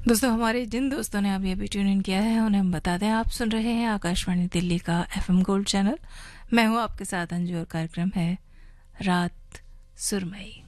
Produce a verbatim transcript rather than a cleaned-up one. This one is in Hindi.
दोस्तों, हमारे जिन दोस्तों ने अभी अभी ट्यून इन किया है उन्हें हम बता दें, आप सुन रहे हैं आकाशवाणी दिल्ली का एफएम गोल्ड चैनल। मैं हूं आपके साथ अंजू और कार्यक्रम है रात सुरमई।